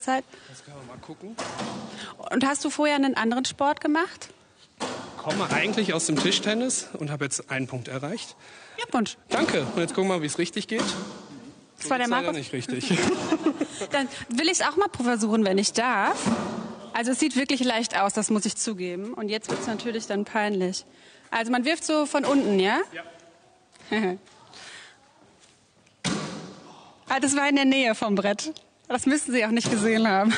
Zeit. Das können wir mal gucken. Und hast du vorher einen anderen Sport gemacht? Ich komme eigentlich aus dem Tischtennis und habe jetzt einen Punkt erreicht. Glückwunsch. Danke. Und jetzt gucken wir mal, wie es richtig geht. Das war der Markus. Nicht richtig. Dann will ich es auch mal versuchen, wenn ich darf. Also es sieht wirklich leicht aus, das muss ich zugeben. Und jetzt wird es natürlich dann peinlich. Also man wirft so von unten, ja? Ja. Ah, das war in der Nähe vom Brett. Das müssten Sie auch nicht gesehen haben.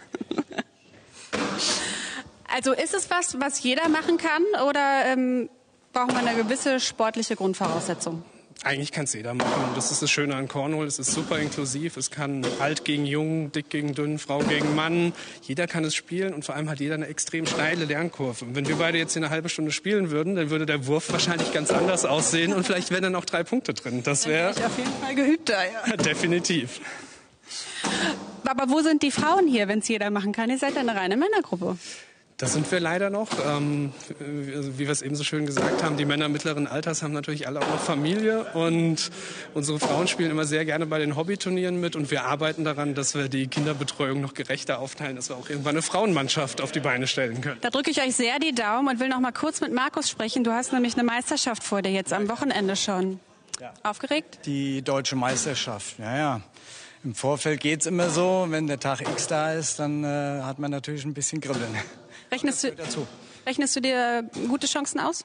Also ist es was jeder machen kann oder braucht man eine gewisse sportliche Grundvoraussetzung? Eigentlich kann es jeder machen. Und das ist das Schöne an Cornhole. Es ist super inklusiv. Es kann alt gegen jung, dick gegen dünn, Frau gegen Mann. Jeder kann es spielen und vor allem hat jeder eine extrem steile Lernkurve. Und wenn wir beide jetzt hier eine halbe Stunde spielen würden, dann würde der Wurf wahrscheinlich ganz anders aussehen und vielleicht wären dann auch 3 Punkte drin. Das wäre Ich auf jeden Fall geübter, ja. Definitiv. Aber wo sind die Frauen hier, wenn es jeder machen kann? Ihr seid ja eine reine Männergruppe. Das sind wir leider noch. Wie wir es eben so schön gesagt haben, die Männer mittleren Alters haben natürlich alle auch noch Familie. Und unsere Frauen spielen immer sehr gerne bei den Hobbyturnieren mit. Und wir arbeiten daran, dass wir die Kinderbetreuung noch gerechter aufteilen, dass wir auch irgendwann eine Frauenmannschaft auf die Beine stellen können. Da drücke ich euch sehr die Daumen und will noch mal kurz mit Markus sprechen. Du hast nämlich eine Meisterschaft vor dir jetzt am Wochenende schon. Ja. Aufgeregt? Die deutsche Meisterschaft, ja. Im Vorfeld geht's immer so, wenn der Tag X da ist, dann hat man natürlich ein bisschen Kribbeln. Rechnest du dir gute Chancen aus?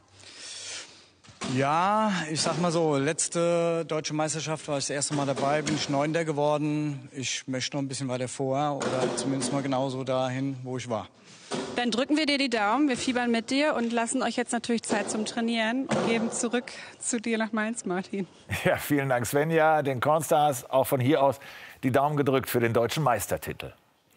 Ja, ich sag mal so, letzte deutsche Meisterschaft war ich das erste Mal dabei, bin ich 9. geworden. Ich möchte noch ein bisschen weiter vor oder zumindest mal genauso dahin, wo ich war. Dann drücken wir dir die Daumen, wir fiebern mit dir und lassen euch jetzt natürlich Zeit zum Trainieren und geben zurück zu dir nach Mainz, Martin. Ja, vielen Dank, Svenja. Den Cornstars auch von hier aus die Daumen gedrückt für den deutschen Meistertitel.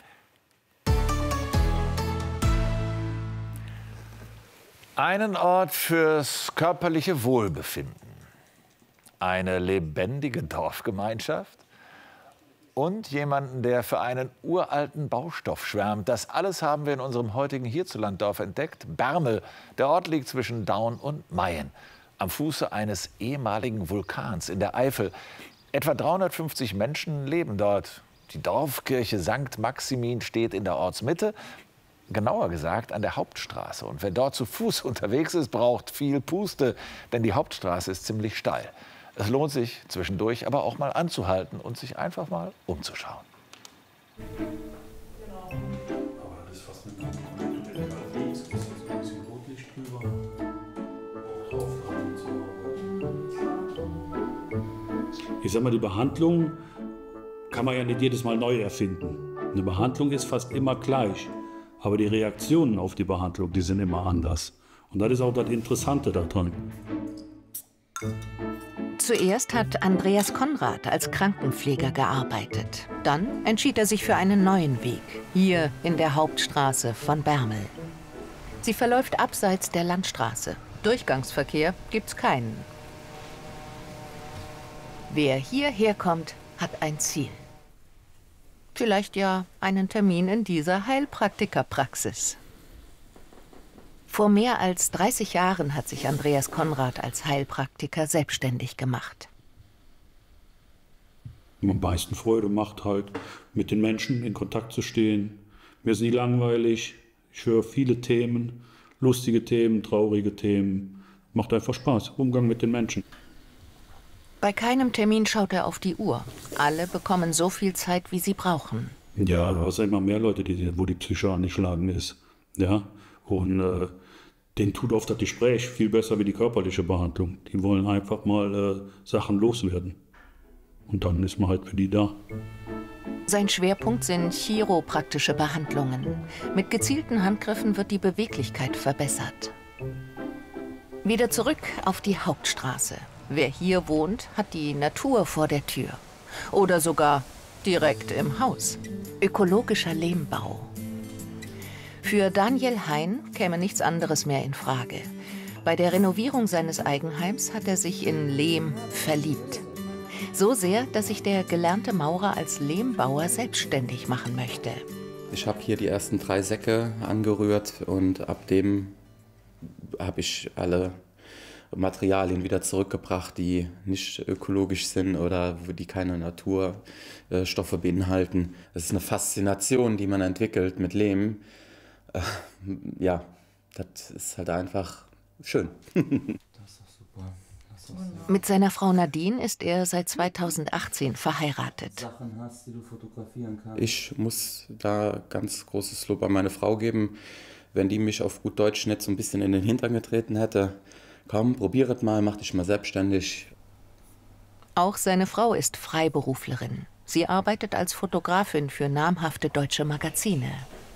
Einen Ort fürs körperliche Wohlbefinden, eine lebendige Dorfgemeinschaft und jemanden, der für einen uralten Baustoff schwärmt. Das alles haben wir in unserem heutigen Hierzulanddorf entdeckt. Bermel, der Ort liegt zwischen Daun und Mayen, am Fuße eines ehemaligen Vulkans in der Eifel. Etwa 350 Menschen leben dort. Die Dorfkirche St. Maximin steht in der Ortsmitte. Genauer gesagt an der Hauptstraße. Und wer dort zu Fuß unterwegs ist, braucht viel Puste, denn die Hauptstraße ist ziemlich steil. Es lohnt sich zwischendurch aber auch mal anzuhalten und sich einfach mal umzuschauen. Ich sag mal, die Behandlung kann man ja nicht jedes Mal neu erfinden. Eine Behandlung ist fast immer gleich. Aber die Reaktionen auf die Behandlung, die sind immer anders. Und das ist auch das Interessante daran. Zuerst hat Andreas Konrad als Krankenpfleger gearbeitet. Dann entschied er sich für einen neuen Weg, hier in der Hauptstraße von Bermel. Sie verläuft abseits der Landstraße. Durchgangsverkehr gibt's keinen. Wer hierher kommt, hat ein Ziel. Vielleicht ja einen Termin in dieser Heilpraktikerpraxis. Vor mehr als 30 Jahren hat sich Andreas Konrad als Heilpraktiker selbstständig gemacht. Am meisten Freude macht halt, mit den Menschen in Kontakt zu stehen. Mir ist nie langweilig. Ich höre viele Themen, lustige Themen, traurige Themen. Macht einfach Spaß, Umgang mit den Menschen. Bei keinem Termin schaut er auf die Uhr. Alle bekommen so viel Zeit, wie sie brauchen. Ja, du hast ja immer mehr Leute, wo die Psyche angeschlagen ist. Ja? Und denen tut oft das Gespräch viel besser wie die körperliche Behandlung. Die wollen einfach mal Sachen loswerden. Und dann ist man halt für die da. Sein Schwerpunkt sind chiropraktische Behandlungen. Mit gezielten Handgriffen wird die Beweglichkeit verbessert. Wieder zurück auf die Hauptstraße. Wer hier wohnt, hat die Natur vor der Tür. Oder sogar direkt im Haus. Ökologischer Lehmbau. Für Daniel Hein käme nichts anderes mehr in Frage. Bei der Renovierung seines Eigenheims hat er sich in Lehm verliebt. So sehr, dass sich der gelernte Maurer als Lehmbauer selbstständig machen möchte. Ich habe hier die ersten 3 Säcke angerührt und ab dem habe ich alle Materialien wieder zurückgebracht, die nicht ökologisch sind oder die keine Naturstoffe beinhalten. Das ist eine Faszination, die man entwickelt mit Ja, das ist halt einfach schön. Mit seiner Frau Nadine ist er seit 2018 verheiratet. Ich muss da ganz großes Lob an meine Frau geben. Wenn die mich auf gut Deutsch nicht so ein bisschen in den Hintern getreten hätte, komm, probiert mal, mach dich mal selbstständig. Auch seine Frau ist Freiberuflerin. Sie arbeitet als Fotografin für namhafte deutsche Magazine.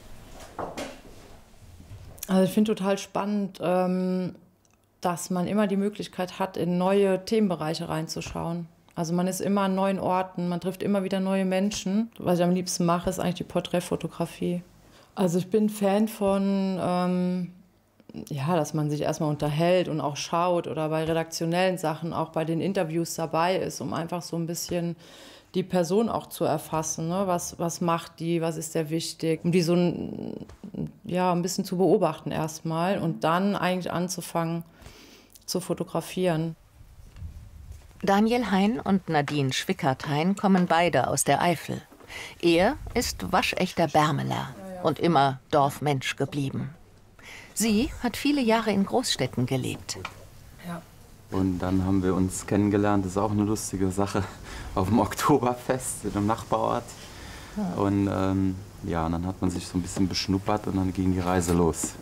Also ich finde total spannend, dass man immer die Möglichkeit hat, in neue Themenbereiche reinzuschauen. Also man ist immer an neuen Orten, man trifft immer wieder neue Menschen. Was ich am liebsten mache, ist eigentlich die Porträtfotografie. Also ich bin Fan von, ja, dass man sich erstmal unterhält und auch schaut oder bei redaktionellen Sachen, auch bei den Interviews dabei ist, um einfach so ein bisschen die Person auch zu erfassen. Ne? Was macht die, was ist der wichtig? Um die so ein bisschen zu beobachten erstmal und dann eigentlich anzufangen zu fotografieren. Daniel Hein und Nadine Schwickert-Hein kommen beide aus der Eifel. Er ist waschechter Bermeler und immer Dorfmensch geblieben. Sie hat viele Jahre in Großstädten gelebt. Ja. Und dann haben wir uns kennengelernt, das ist auch eine lustige Sache, auf dem Oktoberfest in einem Nachbarort. Und ja, dann hat man sich so ein bisschen beschnuppert und dann ging die Reise los.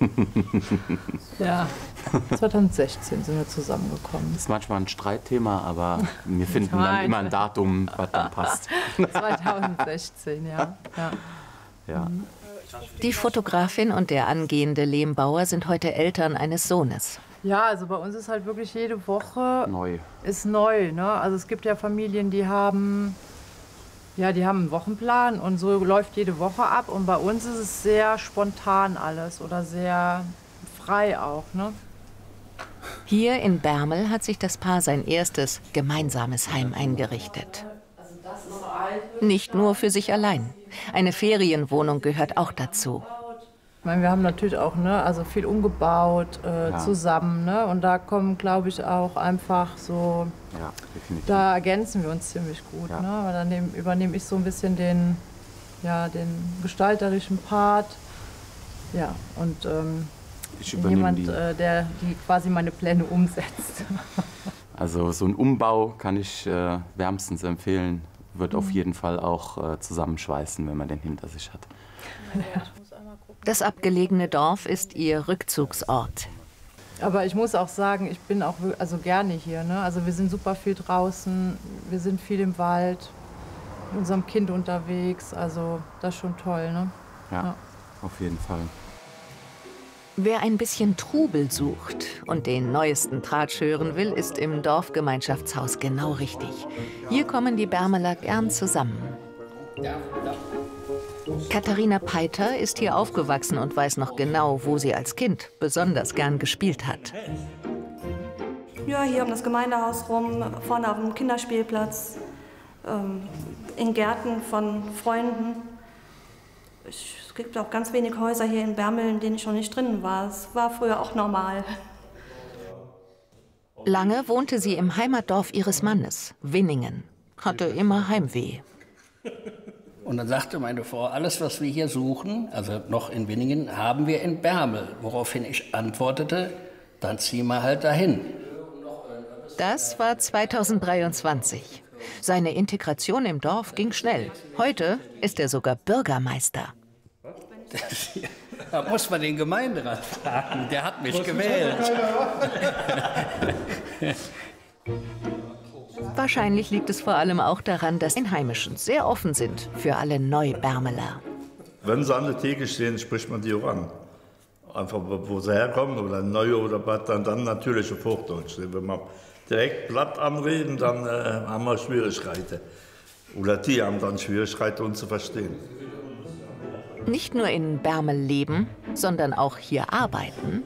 Ja, 2016 sind wir zusammengekommen. Das ist manchmal ein Streitthema, aber wir finden dann immer ein Datum, was dann passt. 2016, ja. Ja. Die Fotografin und der angehende Lehmbauer sind heute Eltern eines Sohnes. Ja, also bei uns ist halt wirklich jede Woche ist neu. Ne? Also es gibt ja Familien, die haben einen Wochenplan und so läuft jede Woche ab. Und bei uns ist es sehr spontan alles oder sehr frei auch. Ne? Hier in Bermel hat sich das Paar sein erstes gemeinsames Heim eingerichtet. Nicht nur für sich allein. Eine Ferienwohnung gehört auch dazu. Ich meine, wir haben natürlich auch viel umgebaut zusammen. Ne? Und da kommen, glaube ich, auch einfach so, da ergänzen wir uns ziemlich gut. Ja. Ne? Weil dann übernehme ich so ein bisschen den gestalterischen Part. Ja, und ich übernehme der quasi meine Pläne umsetzt. Also so ein Umbau kann ich wärmstens empfehlen. Wird auf jeden Fall auch zusammenschweißen, wenn man den hinter sich hat. Ja. Das abgelegene Dorf ist ihr Rückzugsort. Aber ich muss auch sagen, ich bin auch gerne hier. Ne? Also wir sind super viel draußen, wir sind viel im Wald, mit unserem Kind unterwegs. Also das ist schon toll. Ne? Ja, auf jeden Fall. Wer ein bisschen Trubel sucht und den neuesten Tratsch hören will, ist im Dorfgemeinschaftshaus genau richtig. Hier kommen die Bermeler gern zusammen. Katharina Peiter ist hier aufgewachsen und weiß noch genau, wo sie als Kind besonders gern gespielt hat. Ja, hier um das Gemeindehaus rum, vorne auf dem Kinderspielplatz, in Gärten von Freunden. Es gibt auch ganz wenig Häuser hier in Bermel, in denen ich schon nicht drin war. Es war früher auch normal. Lange wohnte sie im Heimatdorf ihres Mannes, Winningen. Hatte immer Heimweh. Und dann sagte meine Frau, alles, was wir hier suchen, also noch in Winningen, haben wir in Bermel. Woraufhin ich antwortete, dann ziehen wir halt dahin. Das war 2023. Seine Integration im Dorf ging schnell. Heute ist er sogar Bürgermeister. Da muss man den Gemeinderat fragen, der hat mich gewählt. Wahrscheinlich liegt es vor allem auch daran, dass die Einheimischen sehr offen sind für alle Neubermeler. Wenn sie an der Theke stehen, spricht man die auch an. Einfach, wo sie herkommen, oder neu oder was, dann natürlich auf Hochdeutsch. Wenn wir direkt platt anreden, dann haben wir Schwierigkeiten. Oder die haben dann Schwierigkeiten, uns zu verstehen. Nicht nur in Bermel leben, sondern auch hier arbeiten.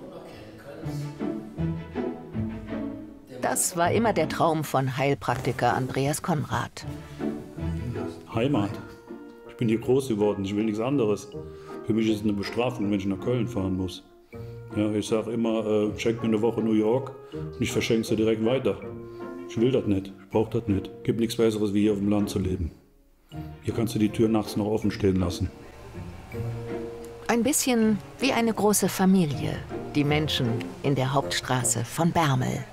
Das war immer der Traum von Heilpraktiker Andreas Konrad. Heimat. Ich bin hier groß geworden, ich will nichts anderes. Für mich ist es eine Bestrafung, wenn ich nach Köln fahren muss. Ja, ich sage immer, schenk mir eine Woche New York und ich verschenke sie direkt weiter. Ich will das nicht, ich brauche das nicht. Gibt nichts Besseres, wie hier auf dem Land zu leben. Hier kannst du die Tür nachts noch offen stehen lassen. Ein bisschen wie eine große Familie, die Menschen in der Hauptstraße von Bermel.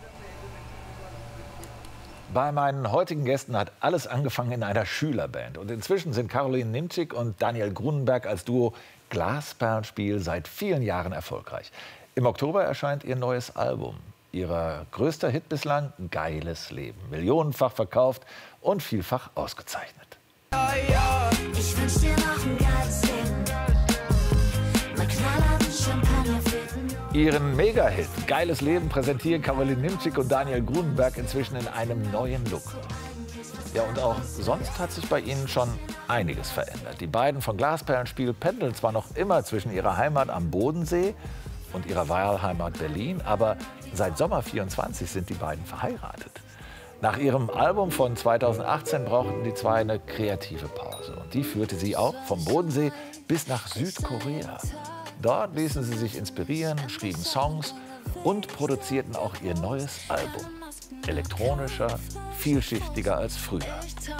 Bei meinen heutigen Gästen hat alles angefangen in einer Schülerband. Und inzwischen sind Caroline Nimczyk und Daniel Grunenberg als Duo Glasperlenspiel seit vielen Jahren erfolgreich. Im Oktober erscheint ihr neues Album. Ihr größter Hit bislang, Geiles Leben. Millionenfach verkauft und vielfach ausgezeichnet. Ich wünsch dir noch ein geiles Leben. Mal knallharten Champagner finden. Ihren Mega-Hit Geiles Leben präsentieren Caroline Nimczyk und Daniel Grunenberg inzwischen in einem neuen Look. Ja, und auch sonst hat sich bei ihnen schon einiges verändert. Die beiden von Glasperlenspiel pendeln zwar noch immer zwischen ihrer Heimat am Bodensee und ihrer Wahlheimat Berlin, aber seit Sommer 24 sind die beiden verheiratet. Nach ihrem Album von 2018 brauchten die zwei eine kreative Pause. Und die führte sie auch vom Bodensee bis nach Südkorea. Dort ließen sie sich inspirieren, schrieben Songs und produzierten auch ihr neues Album. Elektronischer, vielschichtiger als früher.